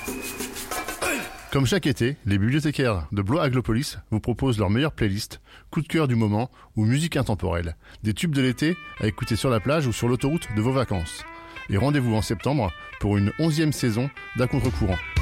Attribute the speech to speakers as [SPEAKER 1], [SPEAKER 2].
[SPEAKER 1] Comme chaque été, les bibliothécaires de Blois Aglopolis vous proposent leur meilleure playlist, coup de cœur du moment ou musique intemporelle. Des tubes de l'été à écouter sur la plage ou sur l'autoroute de vos vacances. Et rendez-vous en septembre pour une 11e saison d'À contre-courant.